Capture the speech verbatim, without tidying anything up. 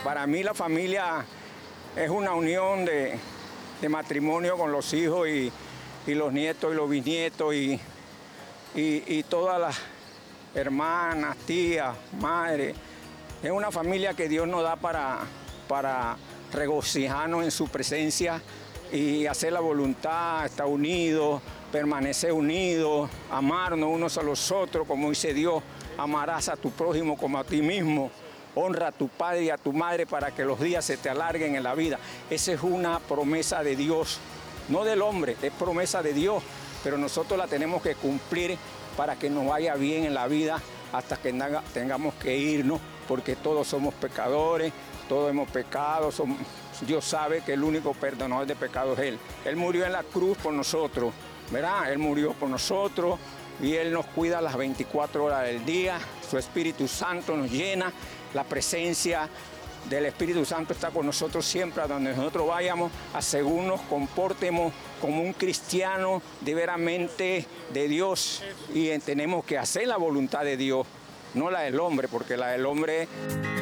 Para mí la familia es una unión de, de matrimonio con los hijos y, y los nietos y los bisnietos y, y, y todas las hermanas, tías, madres. Es una familia que Dios nos da para, para regocijarnos en su presencia y hacer la voluntad, estar unidos, permanecer unidos, amarnos unos a los otros, como dice Dios, amarás a tu prójimo como a ti mismo. Honra a tu padre y a tu madre para que los días se te alarguen en la vida. Esa es una promesa de Dios, no del hombre, es promesa de Dios, pero nosotros la tenemos que cumplir para que nos vaya bien en la vida hasta que tengamos que irnos, porque todos somos pecadores, todos hemos pecado, somos, Dios sabe que el único perdonador de pecados es Él. Él murió en la cruz por nosotros, ¿verdad? Él murió por nosotros y Él nos cuida las veinticuatro horas del día, su Espíritu Santo nos llena. La presencia del Espíritu Santo está con nosotros siempre a donde nosotros vayamos, a según nos comportemos como un cristiano de veramente de Dios. Y tenemos que hacer la voluntad de Dios, no la del hombre, porque la del hombre...